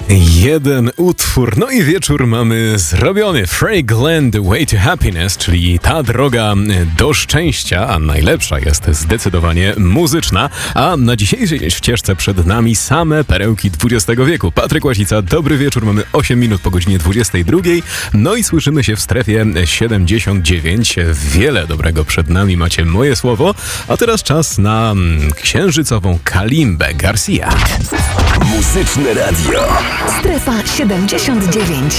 Jeden utwór, no i wieczór mamy zrobiony. Fragrant The Way to Happiness, czyli ta droga do szczęścia, a najlepsza jest zdecydowanie muzyczna, a na dzisiejszej ścieżce przed nami same perełki XX wieku. Patryk Łasica, dobry wieczór, mamy 8 minut po godzinie 22, no i słyszymy się w strefie 79. Wiele dobrego przed nami, macie moje słowo, a teraz czas na księżycową Kalimbę Garcia. Muzyczne Radio. Strefa 79.